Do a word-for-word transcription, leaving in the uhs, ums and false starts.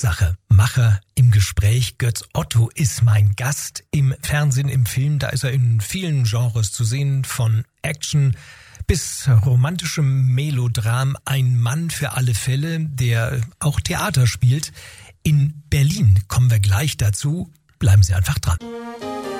Sache. Macher im Gespräch. Götz Otto ist mein Gast im Fernsehen, im Film. Da ist er in vielen Genres zu sehen, von Action bis romantischem Melodram. Ein Mann für alle Fälle, der auch Theater spielt. In Berlin kommen wir gleich dazu. Bleiben Sie einfach dran.